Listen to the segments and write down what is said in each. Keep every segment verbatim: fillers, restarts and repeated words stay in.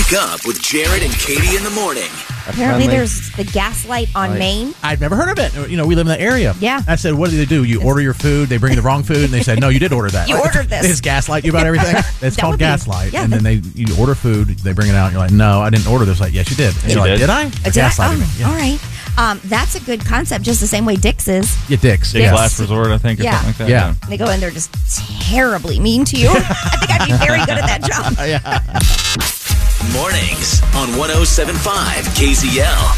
Wake up with Jared and Katie in the morning. Apparently there's the Gaslight on Right. Main. I'd never heard of it. You know, we live in that area. Yeah. I said, what do they do? You order your food, they bring you the wrong food, and they said, no, you did order that. You ordered this. They just gaslight you about everything. It's That called would be- gaslight. yeah. And then they you order food, they bring it out, and you're like, no, I didn't order this. Like, yes, you did. And You you're like, did. did I? Uh, did I? Gaslighting me. Oh, Yeah. all right. Um, that's a good concept, just the same way Dick's is. Yeah, dicks. Dick's Yes. Last Resort, I think, or Yeah. something like that. Yeah. They go in there just terribly mean to you. I think I'd be very good at that job. Mornings on one oh seven point five K Z L.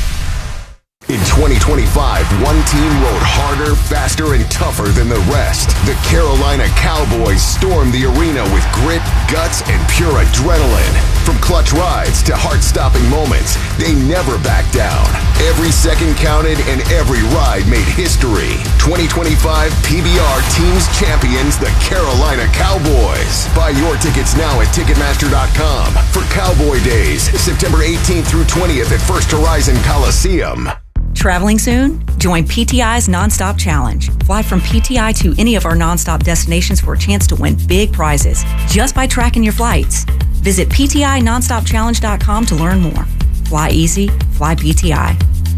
In twenty twenty-five, one team rode harder, faster, and tougher than the rest. The Carolina Cowboys stormed the arena with grit, guts, and pure adrenaline. From clutch rides to heart-stopping moments, they never backed down. Every second counted and every ride made history. twenty twenty-five P B R Teams Champions, the Carolina Cowboys. Buy your tickets now at Ticketmaster dot com for Cowboy Days, September eighteenth through twentieth at First Horizon Coliseum. Traveling soon? Join P T I's Nonstop Challenge. Fly from P T I to any of our nonstop destinations for a chance to win big prizes just by tracking your flights. Visit P T I nonstop challenge dot com to learn more. Fly easy, fly P T I.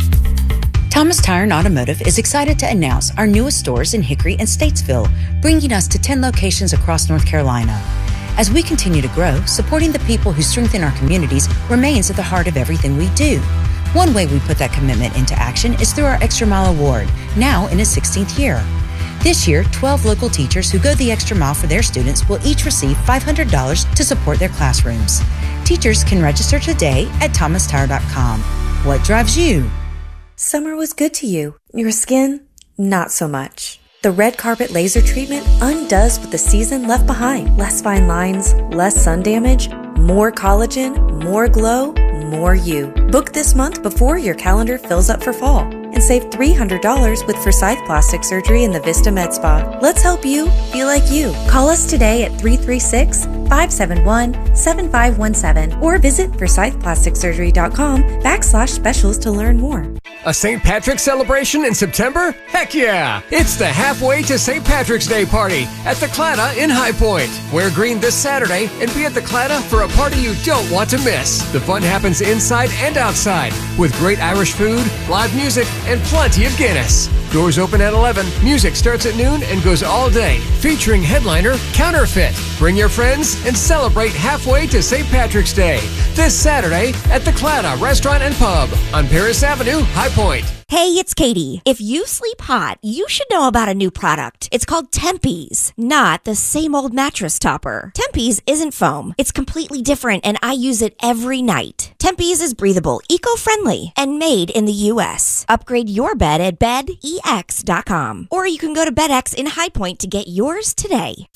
Thomas Tire and Automotive is excited to announce our newest stores in Hickory and Statesville, bringing us to ten locations across North Carolina. As we continue to grow, supporting the people who strengthen our communities remains at the heart of everything we do. One way we put that commitment into action is through our Extra Mile Award, now in its sixteenth year. This year, twelve local teachers who go the extra mile for their students will each receive five hundred dollars to support their classrooms. Teachers can register today at thomas tire dot com. What drives you? Summer was good to you. Your skin, not so much. The red carpet laser treatment undoes what the season left behind. Less fine lines, less sun damage, more collagen, more glow, more you. Book this month before your calendar fills up for fall and save three hundred dollars with Forsyth Plastic Surgery in the Vista Med Spa. Let's help you feel like you. Call us today at three three six, five seven one, seven five one seven or visit forsyth plastic surgery dot com backslash specials to learn more. A Saint Patrick's celebration in September? Heck yeah! It's the Halfway to Saint Patrick's Day party at the Clatta in High Point. Wear green this Saturday and be at the Clatta for a party you don't want to miss. The fun happens inside and outside with great Irish food, live music, and plenty of Guinness. Doors open at eleven, music starts at noon and goes all day, featuring headliner Counterfeit. Bring your friends and celebrate Halfway to Saint Patrick's Day this Saturday at the Clatta Restaurant and Pub on Paris Avenue, High Point. Hey, it's Katie. If you sleep hot, you should know about a new product. It's called Tempe's, not the same old mattress topper. Tempe's isn't foam. It's completely different, and I use it every night. Tempe's is breathable, eco-friendly, and made in the U S. Upgrade your bed at bed E X dot com. Or you can go to BedX in High Point to get yours today.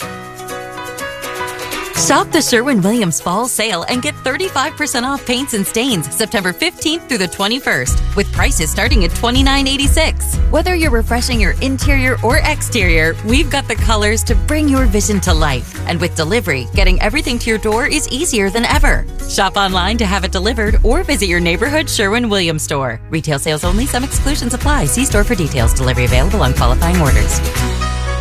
Shop the Sherwin-Williams Fall Sale and get thirty-five percent off paints and stains September fifteenth through the twenty-first, with prices starting at twenty-nine eighty-six. Whether you're refreshing your interior or exterior, we've got the colors to bring your vision to life. And with delivery, getting everything to your door is easier than ever. Shop online to have it delivered or visit your neighborhood Sherwin-Williams store. Retail sales only. Some exclusions apply. See store for details. Delivery available on qualifying orders.